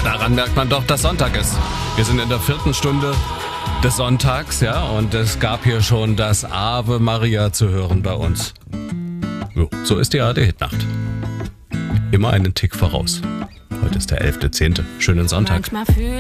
Daran merkt man doch, dass Sonntag ist. Wir sind in der 4. Stunde des Sonntags, ja, und es gab hier schon das Ave Maria zu hören bei uns. Jo, so ist die ARD-Hitnacht. Immer einen Tick voraus. Heute ist der 11.10. Schönen Sonntag.